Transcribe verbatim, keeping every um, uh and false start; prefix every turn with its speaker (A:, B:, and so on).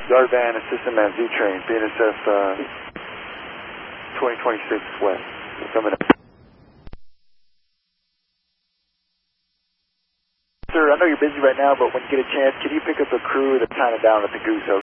A: Yard van, assistant man, Z-Train, B N S F uh, twenty twenty-six West, coming up. Sir, I know you're busy right now, but when you get a chance, can you pick up a crew that's kind of down at the Goose